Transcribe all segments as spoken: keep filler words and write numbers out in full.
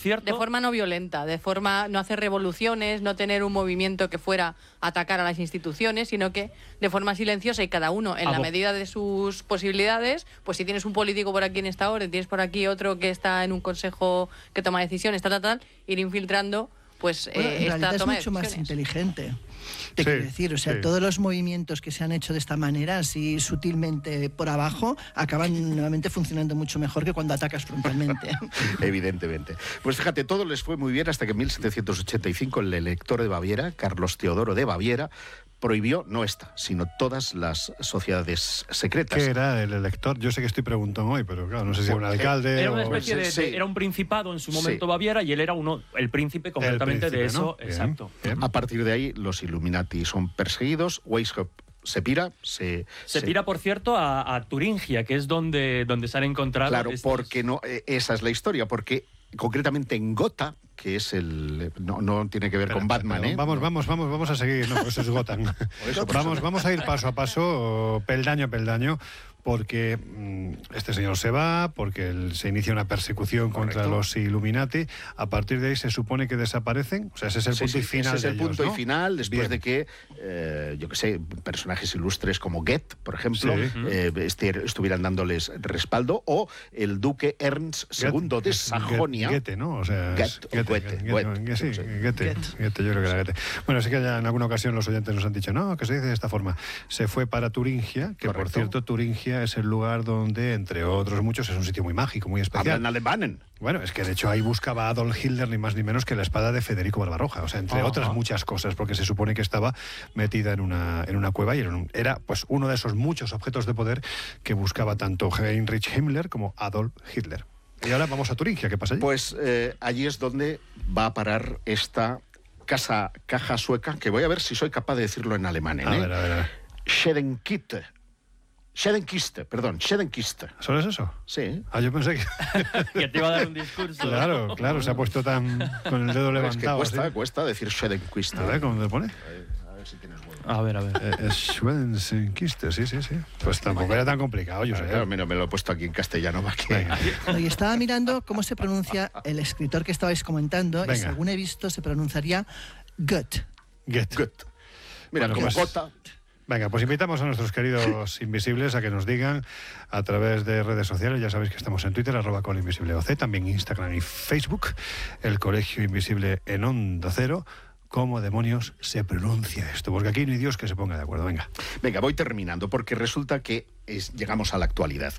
cierto... De forma no violenta, de forma no hacer revoluciones, no tener un movimiento que fuera a atacar a las instituciones, sino que de forma silenciosa y cada uno en la medida de sus posibilidades, pues si tienes un político por aquí en esta orden, tienes por aquí otro que está en un consejo que toma decisiones, tal, tal, tal, ir infiltrando pues bueno, eh, en esta realidad toma es mucho de más inteligente. Te Sí, quiero decir, o sea, sí. todos los movimientos que se han hecho de esta manera, así sutilmente por abajo, acaban nuevamente funcionando mucho mejor que cuando atacas frontalmente. Evidentemente. Pues fíjate, todo les fue muy bien hasta que en mil setecientos ochenta y cinco el elector de Baviera, Carlos Teodoro de Baviera, prohibió no esta, sino todas las sociedades secretas. ¿Qué era el elector? Yo sé que estoy preguntando hoy, pero claro, no sé si era un alcalde Era una o... especie de, Sí. de- era un principado en su momento Sí. Baviera y él era uno, el príncipe concretamente El príncipe, de eso, ¿no? Bien, exacto. bien. A partir de ahí, los Illuminati son perseguidos, Weishaupt se pira, se... Se tira, por cierto, a, a Turingia, que es donde, donde se han encontrado... Claro, estos- porque no, eh, esa es la historia, porque concretamente en Gotha, que es el... No, no tiene que ver Espera, con Batman, espera, ¿eh? Vamos, No. vamos, vamos, vamos a seguir. No, eso es Gotham. eso, por vamos, eso. vamos a ir paso a paso, peldaño a peldaño, porque mm, este señor se va, porque el- se inicia una persecución contra Correcto. los Illuminati. A partir de ahí se supone que desaparecen. O sea, ese es el Sí, punto y sí, final. ese es el de ellos, punto ¿no? y final, después Bien. de que, eh, yo qué sé, personajes ilustres como Goethe, por ejemplo, Sí. eh, este- estuvieran dándoles respaldo, o el duque Ernst segundo de Sajonia. Goethe, ¿no? O sea, es Goethe, o Goethe, Goethe, Goethe, sí, no sé. Goethe, Goethe, yo creo que era Goethe. Bueno, sí que ya en alguna ocasión los oyentes nos han dicho, no, que se dice de esta forma. Se fue para Turingia, que por Correcto. cierto, Turingia es el lugar donde, entre otros muchos, es un sitio muy mágico, muy especial. Hablan alemán. Bueno, es que de hecho ahí buscaba Adolf Hitler ni más ni menos que la espada de Federico Barbarroja, o sea, entre Ajá. otras muchas cosas, porque se supone que estaba metida en una, en una cueva y era, un- era pues uno de esos muchos objetos de poder que buscaba tanto Heinrich Himmler como Adolf Hitler. Y ahora vamos a Turingia, ¿qué pasa allí? Pues eh, allí es donde va a parar esta casa, caja sueca, que voy a ver si soy capaz de decirlo en alemán. ¿eh? a ver, a ver, a ver. Schedenkiste. Schedenkiste, perdón, Schedenkiste. ¿Solo es eso? Sí. Ah, yo pensé que... Que te iba a dar un discurso. Claro, claro, se ha puesto tan con el dedo Pero es que levantado. cuesta, así. cuesta decir Schedenkiste. A ver, ¿cómo te pone? A ver si tienes huevo. A ver, a ver. Eh, Schwedensenkiste, sí, sí, sí. Pues tampoco era tan complicado, yo sé. Claro, mira, me lo he puesto aquí en castellano para que... Venga. Bueno, y estaba mirando cómo se pronuncia el escritor que estabais comentando, Venga. y según he visto se pronunciaría Goethe. Get. Good. Mira, Bueno, como pues- Gotha... Venga, pues invitamos a nuestros queridos invisibles a que nos digan a través de redes sociales, ya sabéis que estamos en Twitter, arroba colinvisibleoc, también Instagram y Facebook, el Colegio Invisible en Onda Cero, cómo demonios se pronuncia esto, porque aquí no hay Dios que se ponga de acuerdo, venga. Venga, voy terminando, porque resulta que es- llegamos a la actualidad.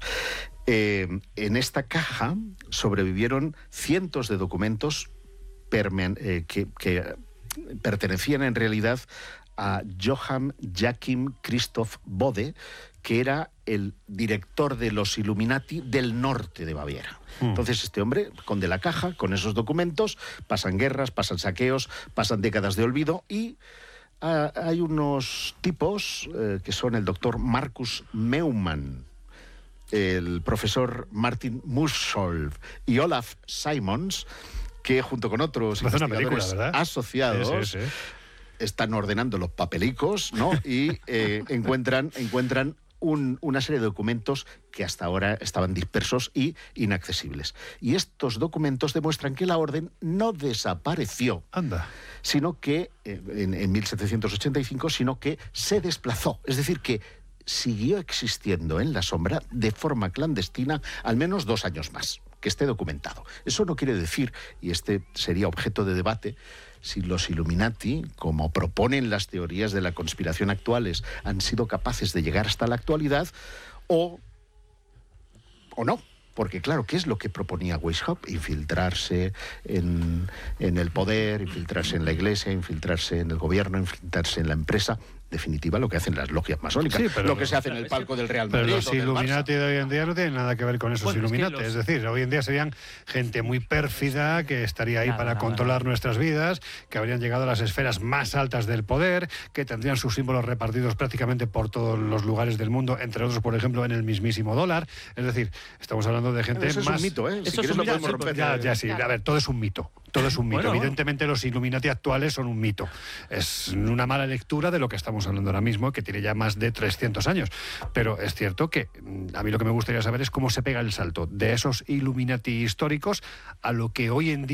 Eh, en esta caja sobrevivieron cientos de documentos permen- eh, que, que pertenecían en realidad a Johann Joachim Christoph Bode, que era el director de los Illuminati del norte de Baviera. Mm. Entonces este hombre, con de la caja, con esos documentos, pasan guerras, pasan saqueos, pasan décadas de olvido y ah, hay unos tipos eh, que son el doctor Marcus Meumann, el profesor Martin Muscholf y Olaf Simons, que junto con otros Parece una película, investigadores ¿verdad? asociados Sí, sí, sí. están ordenando los papelicos, ¿no? Y eh, encuentran, encuentran un- una serie de documentos que hasta ahora estaban dispersos y inaccesibles. Y estos documentos demuestran que la orden no desapareció, Anda. sino que, eh, en, en mil setecientos ochenta y cinco, sino que se desplazó. Es decir, que siguió existiendo en la sombra de forma clandestina al menos dos años más, que esté documentado. Eso no quiere decir, y este sería objeto de debate, si los Illuminati, como proponen las teorías de la conspiración actuales, han sido capaces de llegar hasta la actualidad o, o no. Porque claro, ¿qué es lo que proponía Weishaupt? Infiltrarse en, en el poder, infiltrarse en la iglesia, infiltrarse en el gobierno, infiltrarse en la empresa. Definitiva, lo que hacen las logias masónicas, Sí, pero- lo que se hace en el palco del Real Pero Madrid. los o del Illuminati Barça. de hoy en día no tienen nada que ver con esos Bueno, es que Illuminati. los- Es decir, hoy en día serían gente muy pérfida que estaría ahí Nada, para nada, controlar nuestras vidas, que habrían llegado a las esferas más altas del poder, que tendrían sus símbolos repartidos prácticamente por todos los lugares del mundo, entre otros, por ejemplo, en el mismísimo dólar. Es decir, estamos hablando de gente Eso es más... un mito, ¿eh? Si Eso es quieres un lo mito, podemos sí, romper. Ya, ya sí. A ver, todo es un mito. Todo es un mito. Bueno, Evidentemente los Illuminati actuales son un mito. Es una mala lectura de lo que estamos hablando ahora mismo, que tiene ya más de trescientos años. Pero es cierto que mm, a mí lo que me gustaría saber es cómo se pega el salto de esos Illuminati históricos a lo que hoy en día